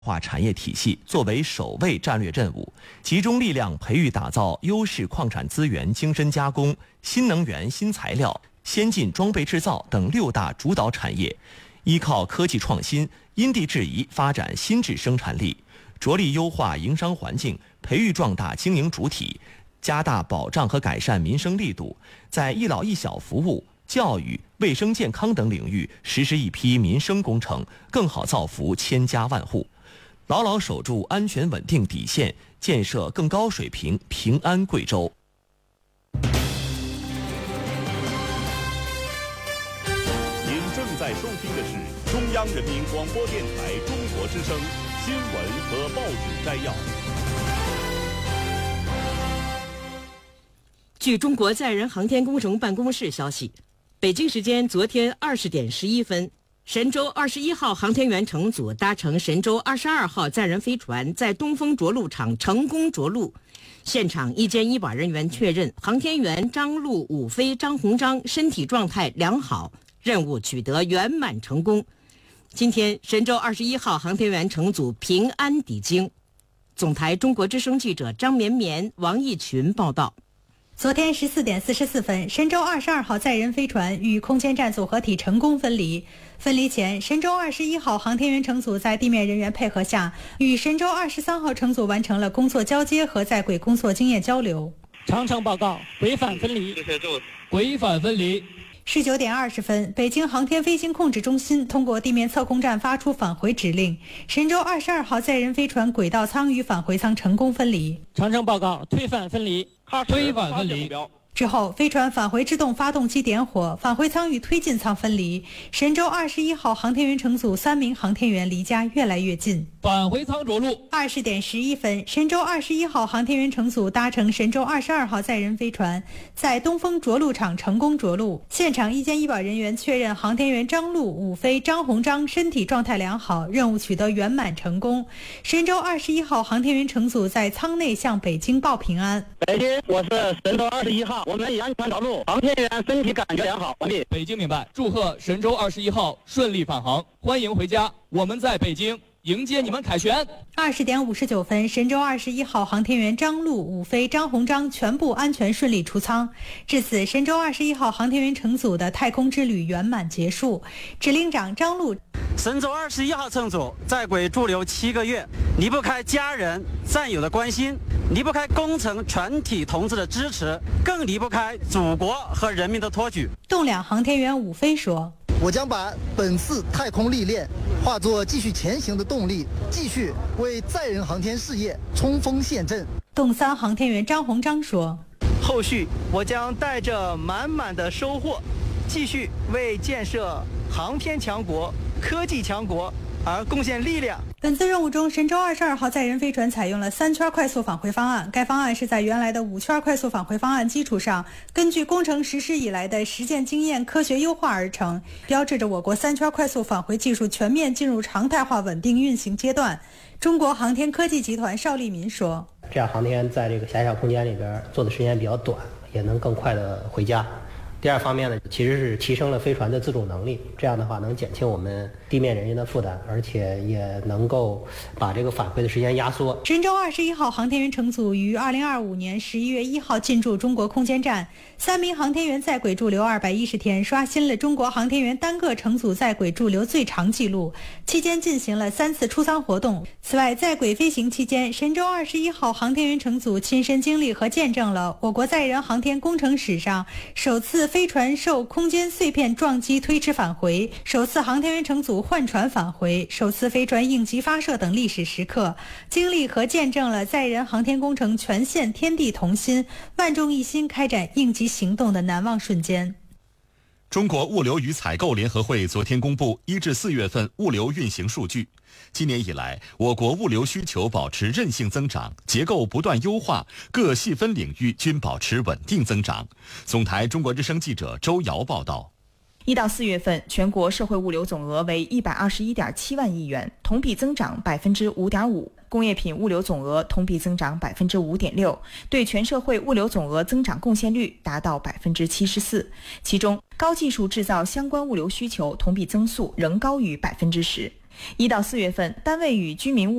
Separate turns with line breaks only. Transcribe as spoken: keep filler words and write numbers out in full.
化产业体系作为首位战略任务，集中力量培育打造优势矿产资源精深加工、新能源新材料、先进装备制造等六大主导产业，依靠科技创新，因地制宜发展新质生产力，着力优化营商环境，培育壮大经营主体，加大保障和改善民生力度，在一老一小服务、教育、卫生健康等领域实施一批民生工程，更好造福千家万户，牢牢守住安全稳定底线，建设更高水平平安贵州。
您正在收听的是中央人民广播电台中国之声新闻和报纸摘要。
据中国载人航天工程办公室消息，北京时间昨天二十点十一分，神舟二十一号航天员乘组搭乘神舟二十二号载人飞船在东风着陆场成功着陆。现场医监医保人员确认，航天员张陆、武飞、张鸿章身体状态良好，任务取得圆满成功。今天，神舟二十一号航天员乘组平安抵京。总台中国之声记者张绵绵、王义群报道。
昨天十四点四十四分，神舟二十二号载人飞船与空间站组合体成功分离。分离前，神舟二十一号航天员乘组在地面人员配合下，与神舟二十三号乘组完成了工作交接和在轨工作经验交流。
长城报告，轨返分离。轨返分离。
十九点二十分，北京航天飞行控制中心通过地面测控站发出返回指令，神舟二十二号载人飞船轨道舱与返回舱成功分离。
长城报告，推返分离。推返分离。
之后，飞船返回制动发动机点火，返回舱与推进舱分离。神舟二十一号航天员乘组三名航天员离家越来越近。
返回舱着陆。
二十点十一分，神舟二十一号航天员乘组搭乘神舟二十二号载人飞船，在东风着陆场成功着陆。现场医监医保人员确认，航天员张陆、武飞、张鸿章身体状态良好，任务取得圆满成功。神舟二十一号航天员乘组在舱内向北京报平安。
北京，我是神舟二十一号，我们已安全着陆，航天员身体感觉良好，完毕。
北京明白，祝贺神舟二十一号顺利返航，欢迎回家，我们在北京迎接你们凯旋。
二十点五十九分，神舟二十一号航天员张陆、武飞、张鸿章全部安全顺利出舱。至此，神舟二十一号航天员乘组的太空之旅圆满结束。指令长张陆：
神舟二十一号乘组在轨驻留七个月，离不开家人战友的关心，离不开工程全体同志的支持，更离不开祖国和人民的托举。
栋梁航天员武飞说：
我将把本次太空历练化作继续前行的动力，继续为载人航天事业冲锋陷阵。
洞三航天员张鸿章说：
后续我将带着满满的收获，继续为建设航天强国、科技强国而贡献力量。
本次任务中，神舟二十二号载人飞船采用了三圈快速返回方案。该方案是在原来的五圈快速返回方案基础上，根据工程实施以来的实践经验科学优化而成，标志着我国三圈快速返回技术全面进入常态化稳定运行阶段。中国航天科技集团邵立民说：
这样航天在这个狭小空间里边做的时间比较短，也能更快的回家。第二方面呢，其实是提升了飞船的自主能力，这样的话能减轻我们地面人员的负担，而且也能够把这个返回的时间压缩。
神舟二十一号航天员乘组于二零二五年十一月一号进驻中国空间站，三名航天员在轨驻留二百一十天，刷新了中国航天员单个乘组在轨驻留最长纪录。期间进行了三次出舱活动。此外，在轨飞行期间，神舟二十一号航天员乘组亲身经历和见证了我国载人航天工程史上首次飞船受空间碎片撞击推迟返回，首次航天员乘组换船返回，首次飞船应急发射等历史时刻，经历和见证了载人航天工程全线天地同心、万众一心开展应急行动的难忘瞬间。
中国物流与采购联合会昨天公布一至四月份物流运行数据。今年以来，我国物流需求保持韧性增长，结构不断优化，各细分领域均保持稳定增长。总台中国之声记者周瑶报道。
一到四月份，全国社会物流总额为一百二十一点七万亿元，同比增长百分之五点五。工业品物流总额同比增长百分之五点六，对全社会物流总额增长贡献率达到百分之七十四。其中，高技术制造相关物流需求同比增速仍高于百分之十。 一到四月份，单位与居民物